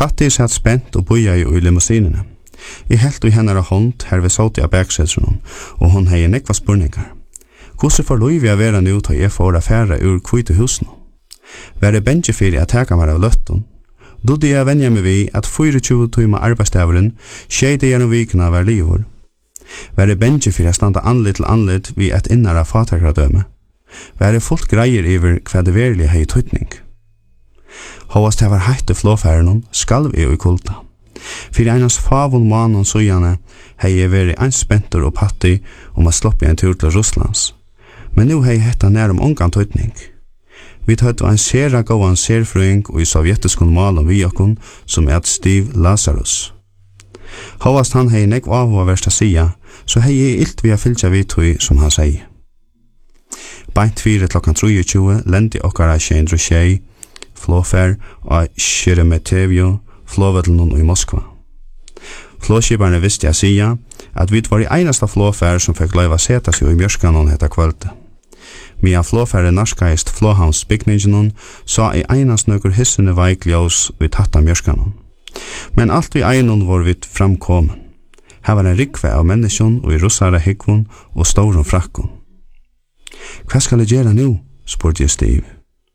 Patti satt spent og boja i limousinene. I helt og henne hånd her ved såt av bergselsen, og hon hei nekva spurningar. Hvordan får lov vi å være nå til jeg får affære ur kvite husene? Være bensje for at teka meg av løtten. Dodde jeg venja meg vi at 24 timer arbeidsdaveren skjeide gjennom vikene av livet. Være bensje for at standa anlitt til anlitt vi et innere fatakradøme. Være fullt greier iver hva det verlige hei tøytning. Håvast det var heit i flåfæren, skalv jeg i kulta. For einans favon mannen søgjane hei jeg vært einspenter og patti om å sloppe en tur til Russlands. Men nu hei hetta nær ongan tøytning. Vi tøyt en sera gåan serfrøyng og i sovjetiskon malen vi okkon som Steve Lazarus. Håvast han hei nekv avhva versta sia, så hei jeg ilt vi a fylgja vi tøy som han sier. Beint 4 klokkan 23 lendi okkara kjendru tjei, flåfær og Sheremetyevo, flåvedlen i Moskva. Flåskiparne visste jeg sia at vi var i einasta flåfær som fikk løyva seta seg i mjørskanon hetta kvölde. Mia flåfære narskaist flåhavnsbygningen sa i einast nøkur hissene veikljós vi tatta mjørskanon. Men alt vi einon var vi framkommen. Her var en rikve av menneskjon og i russare hikvun og stauron frakkon. Hva skal jeg gjøre nu? Spurte jeg Steve.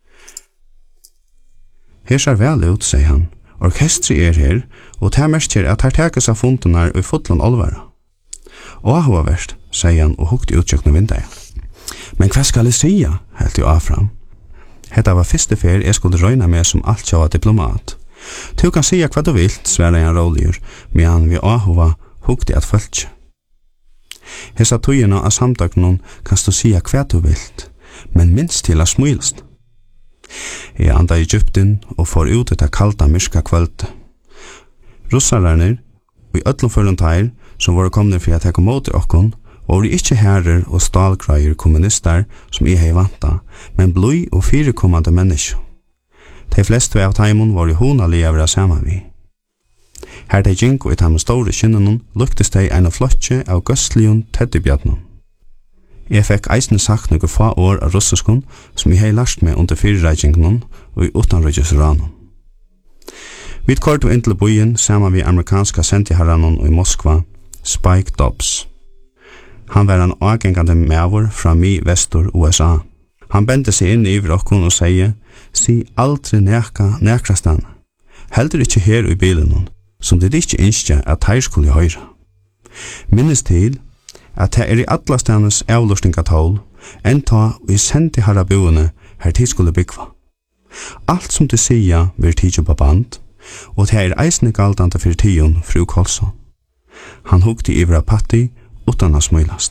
Her ser vel ut, sier han. Orkestri her, og det merker at her tekes av funtenar og i fotland olvara. Hva verst, sier han og hukte utkjøkna vindet. Men hva skal jeg sia? Helt jo av fram. Hetta var fyrste fer jeg skulle røyna med som alt sjåa diplomat. Du kan sia hva du vilt, sverre han rådgjør, men vi ahova hukte at følge. Hesa tøyina av samtøknon kan du sia hva du vilt, men minst til a smilst. Jeg anda i Egypten og får ut etter kalda myrska kvölde. Russararnir og i öllum førunteir som var komne for at jeg kom mot okkon var ikkje herrer og stalgreier kommunister som jeg hei vanta, men blod og firekommande mennesker. De fleste av taimon var i honalige av saman vi. Her de gjenko i taimon store kynnenon luktes de en flotje av gøstlion teddybjadnon. Jeg fikk eisne sagt noen få år av russiskon som jeg hei lært meg under fyrreikingen og i utanrykjesranon. Vi kort inn til byen saman vi amerikanska sentiherranon i Moskva, Spike Dobbs. Han var en avgengande mævor fra vestur USA. Han bente seg inn i vrokkon og sier, «Si aldri nekrastan, heldur ikkje her i bilen, som det ikkje innskje at her skulle høyra. Minnes til at det i atlastanes avløsningatål, enn ta i sendi harra boene her tid skulle byggva. Alt som det sier vil tidjo på band, og det eisne galdante for tion fru Kolsson. Han hukte ivra patti utan a smilast.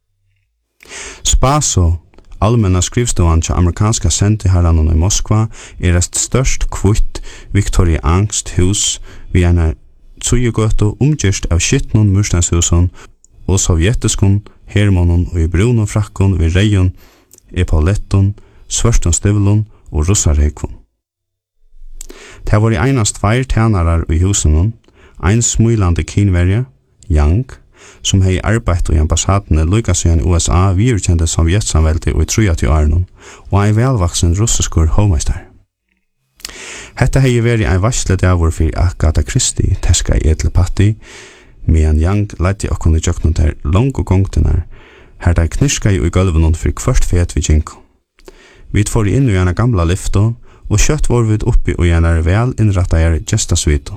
Spaso, allmenna skrivstovan til amerikanska sentiherranon i Moskva, størst kvitt Victoria Angst hus vi ena tsujegøto omgjørst av skittnon murstenshuson og sovjetiskon hermonon og i brunon frakkon vi reion, epauletton, svørston stivlon og russarhekvon. Det var i einast 2 tænarar i husenon, ein smilande kinverja, Young, som hei arbeidt i ambassadene lykasøyen i USA virkjente sovjetsamveldet og i 30 årene, og ein velvaksen russiskur hovmeister. Hetta hei væri ein varsle davor for Agatha Christie teska i edelpatti, men Young leidde okkon i jøknon der lange gongtenar, her der knirska i gulvenon for kvart fet vi jinko. Vi får inn i en gamla lifto, og kjøtt var vi oppi og en vel innrattar gestasvito.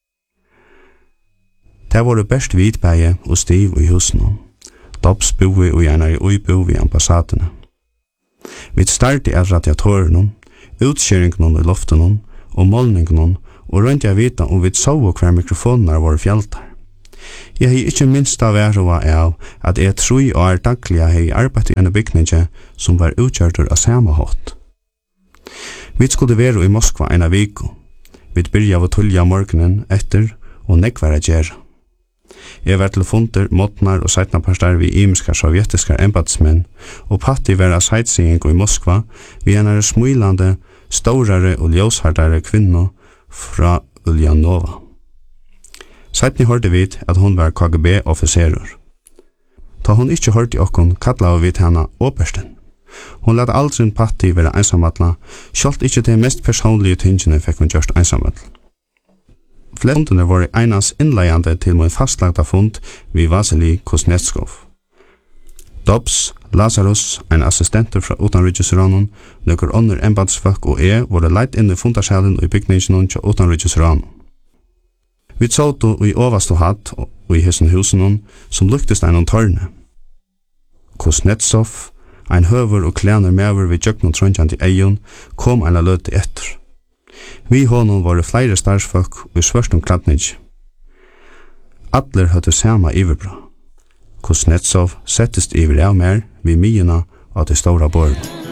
Det var det best vidbeie og Steve i husene. Dobbs boi og en i uibo i ambassadene. Vi startet av radiatoren, utskjøringen i loften og målningen, og rundt jeg vita om vi så hver mikrofoner var fjaltar. Jeg har ikke minst av æroa av at jeg 3 år daglig har arbeidet i en bygning som var utgjørter av samme hatt. Vi skulle være i Moskva en av viko. Vi byrja av å tullja morgenen etter og nekværa gjerra. Jeg var til funter, måtnar og seitnaparstar vi imiska sovjetiska embatsmenn, og patti var av sightseeing i Moskva vi en smilande, stórare og ljóshardare kvinno fra Ulyanova. Seitni hørte vi at hon var KGB-officerer. Ta hon ikkje hørte okkon kalla vi henne obersten. Hon lette aldri patti være einsamadla, sjalt ikkje de mest personlige tingene fikk hun gjørst einsamadla. Flestene var enas innleiande til min fastlagda fund vi Vasily Kuznetsov. Dobbs, Lazarus, en assistenter fra utanriksranen, nøkker ånder embadsfolk og var leit inn i fundarsalen og i bygningen til utanriksranen. Vi tålte i overst og hatt og i hessen husen som luktes en tørne. Kuznetsov, ein høver og klener mever ved jøkken trøntjant i eion, kom en løte etter. Vi honom var flere starsfolk og i svørstum kladning. Atler høtte sama iverbra. Kuznetsov settest iver av mer vid myena av det stora bordet.